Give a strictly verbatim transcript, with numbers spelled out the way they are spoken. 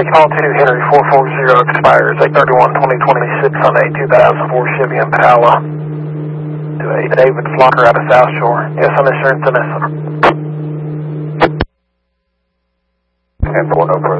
take call two Henry four four zero expires eight thirty-one twenty twenty-six on a two thousand four Chevy Impala to a David Flocker out of South Shore. Yes, I'm insurance and S R. And four oh